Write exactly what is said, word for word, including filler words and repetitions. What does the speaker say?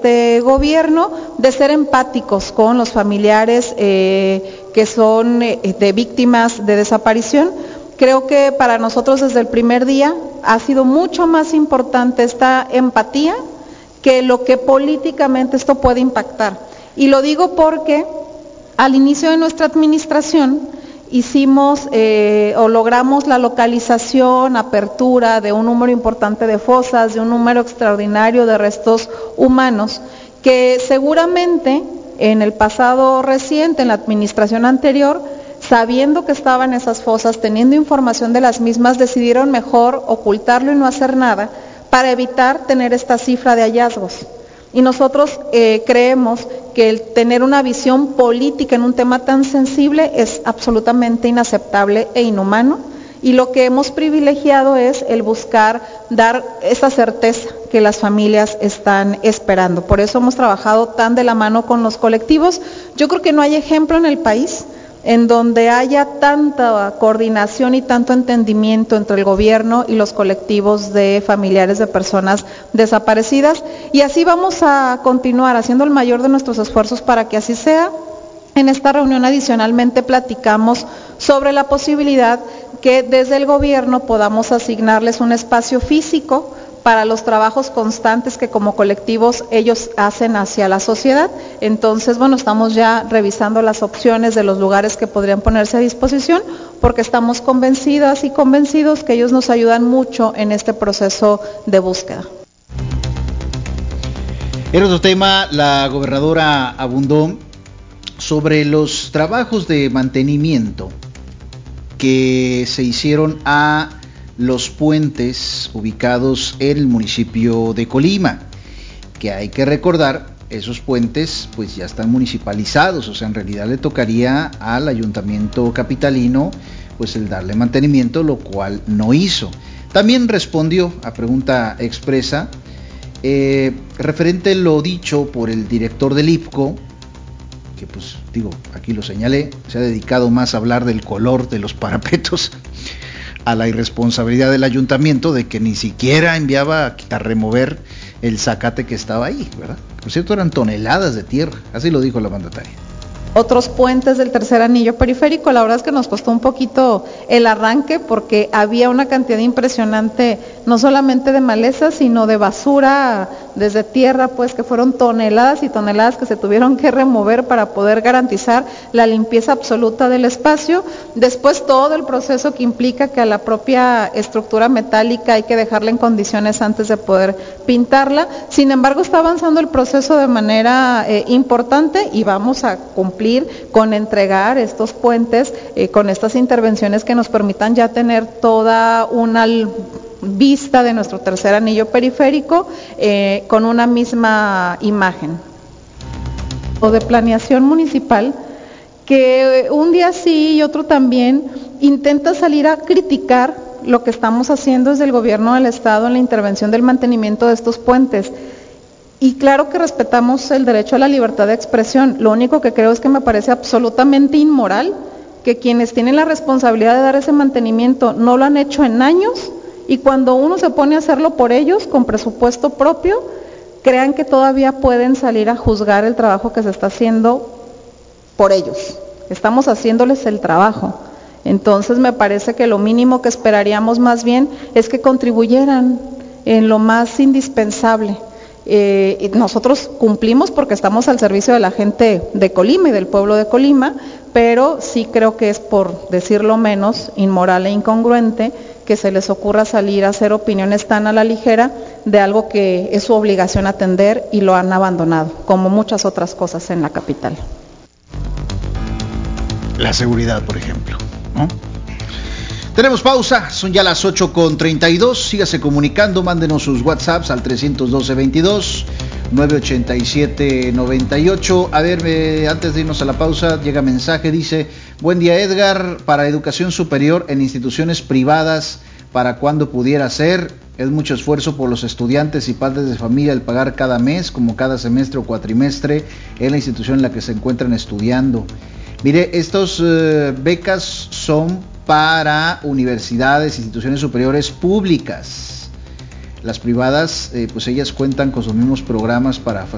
este gobierno de ser empáticos con los familiares eh, que son eh, de víctimas de desaparición. Creo que para nosotros desde el primer día ha sido mucho más importante esta empatía que lo que políticamente esto puede impactar. Y lo digo porque al inicio de nuestra administración hicimos eh, o logramos la localización, apertura de un número importante de fosas, de un número extraordinario de restos humanos, que seguramente en el pasado reciente, en la administración anterior, sabiendo que estaban esas fosas, teniendo información de las mismas, decidieron mejor ocultarlo y no hacer nada para evitar tener esta cifra de hallazgos. Y nosotros eh, creemos que el tener una visión política en un tema tan sensible es absolutamente inaceptable e inhumano, y lo que hemos privilegiado es el buscar dar esa certeza que las familias están esperando. Por eso hemos trabajado tan de la mano con los colectivos. Yo creo que no hay ejemplo en el país en donde haya tanta coordinación y tanto entendimiento entre el gobierno y los colectivos de familiares de personas desaparecidas, y así vamos a continuar haciendo el mayor de nuestros esfuerzos para que así sea. En esta reunión adicionalmente platicamos sobre la posibilidad que desde el gobierno podamos asignarles un espacio físico para los trabajos constantes que como colectivos ellos hacen hacia la sociedad. Entonces, bueno, estamos ya revisando las opciones de los lugares que podrían ponerse a disposición, porque estamos convencidas y convencidos que ellos nos ayudan mucho en este proceso de búsqueda. En otro tema, la gobernadora abundó sobre los trabajos de mantenimiento que se hicieron a los puentes ubicados en el municipio de Colima, que hay que recordar, esos puentes pues ya están municipalizados, o sea, en realidad le tocaría al ayuntamiento capitalino pues el darle mantenimiento, lo cual no hizo. También respondió a pregunta expresa eh, referente a lo dicho por el director del I F C O, que pues digo, aquí lo señalé, se ha dedicado más a hablar del color de los parapetos, a la irresponsabilidad del ayuntamiento de que ni siquiera enviaba a, a remover el zacate que estaba ahí, ¿verdad? Por cierto, eran toneladas de tierra, así lo dijo la mandataria. Otros puentes del tercer anillo periférico, la verdad es que nos costó un poquito el arranque porque había una cantidad impresionante, no solamente de maleza, sino de basura desde tierra, pues que fueron toneladas y toneladas que se tuvieron que remover para poder garantizar la limpieza absoluta del espacio. Después todo el proceso que implica que a la propia estructura metálica hay que dejarla en condiciones antes de poder pintarla. Sin embargo, está avanzando el proceso de manera eh, importante y vamos a cumplir con entregar estos puentes eh, con estas intervenciones que nos permitan ya tener toda una vista de nuestro tercer anillo periférico eh, con una misma imagen. O de planeación municipal, que un día sí y otro también intenta salir a criticar lo que estamos haciendo desde el gobierno del estado en la intervención del mantenimiento de estos puentes. Y claro que respetamos el derecho a la libertad de expresión, lo único que creo es que me parece absolutamente inmoral que quienes tienen la responsabilidad de dar ese mantenimiento no lo han hecho en años, y cuando uno se pone a hacerlo por ellos, con presupuesto propio, crean que todavía pueden salir a juzgar el trabajo que se está haciendo por ellos. Estamos haciéndoles el trabajo. Entonces me parece que lo mínimo que esperaríamos más bien es que contribuyeran en lo más indispensable. Eh, nosotros cumplimos porque estamos al servicio de la gente de Colima y del pueblo de Colima, pero sí creo que es, por decirlo menos, inmoral e incongruente que se les ocurra salir a hacer opiniones tan a la ligera de algo que es su obligación atender y lo han abandonado, como muchas otras cosas en la capital. La seguridad, por ejemplo, ¿no? Tenemos pausa, son ya las ocho con treinta y dos, sígase comunicando, mándenos sus WhatsApps al trescientos doce veintidós, novecientos ochenta y siete noventa y ocho. A ver, eh, antes de irnos a la pausa, llega mensaje, dice: buen día Edgar, para educación superior en instituciones privadas, ¿para cuándo pudiera ser? Es mucho esfuerzo por los estudiantes y padres de familia el pagar cada mes, como cada semestre o cuatrimestre, en la institución en la que se encuentran estudiando. Mire, estos eh, becas son para universidades, instituciones superiores públicas. Las privadas, eh, pues ellas cuentan con sus mismos programas para